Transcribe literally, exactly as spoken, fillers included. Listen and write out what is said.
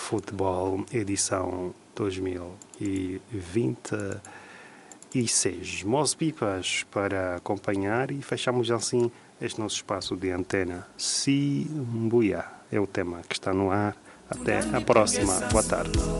Futebol, edição dois mil e vinte e seis. Mós pipas para acompanhar e fechamos assim este nosso espaço de antena. Simbuia é o tema que está no ar. Até a próxima. Boa tarde.